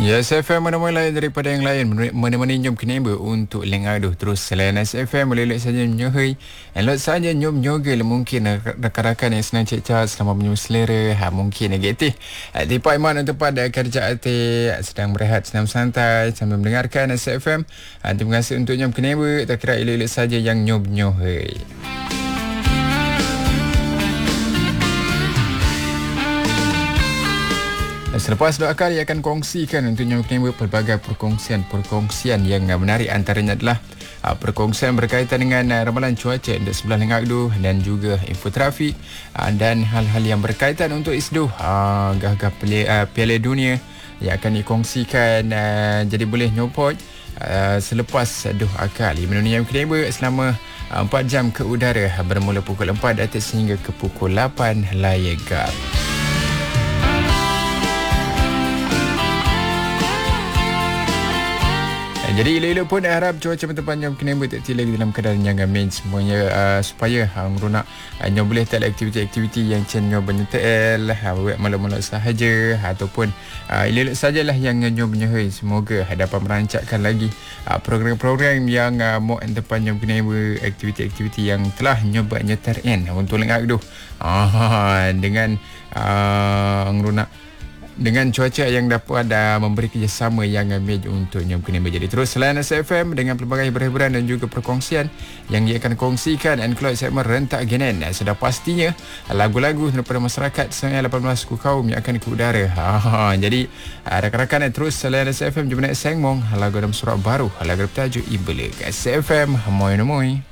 Ya, SFM mana-mana lain daripada yang lain. Mana-mana nyom kenapa untuk lengaduh. Terus selain SFM, boleh saja nyohoi. Elok saja nyom nyogel mungkin rakan-rakan yang senang cek-cak selama menyum selera. Mungkin negatif. Tipa iman untuk pada kerja hati. Sedang berehat, senang santai sambil mendengarkan SFM. Terima kasih untuk nyom kenapa. Tak kira elok saja yang nyom nyohoi. Selepas doakan, ia akan kongsikan untuk nyom kenapa pelbagai perkongsian yang menarik. Antaranya adalah perkongsian berkaitan dengan ramalan cuaca untuk sebelah Lengakdu dan juga info trafik dan hal-hal yang berkaitan untuk isduh gah-gah Piala Dunia yang akan dikongsikan. Jadi boleh nyopot selepas duh akal menurut nyom kenapa selama 4 jam ke udara bermula pukul 4 atas sehingga ke pukul 8 layakal. Jadi elok-elok pun harap cuaca bertepanjang kenapa tak lagi dalam keadaan yang amin semuanya supaya meronak nyom boleh tak aktiviti-aktiviti yang nyom benyetel buat malam-malam sahaja ataupun elok-elok sajalah yang nyom menyahai. Semoga dapat merancangkan lagi program-program yang mau terpanjang kenapa aktiviti-aktiviti yang telah nyom buat nyetarkan untuk lengak tu dengan meronak dengan cuaca yang dapat memberi kerjasama yang ambil untuk nyom kena menjadi terus selain SFM dengan pelbagai hiburan dan juga perkongsian yang dia akan kongsikan and keluar segmen rentak genen. Sudah pastinya lagu-lagu daripada masyarakat Sungai 18 kaum yang akan ke udara. Jadi rakan-rakan terus selain SFM jom nak sengmong lagu dalam surat baru lagu bertajuk Ibalik SFM Moy Moy.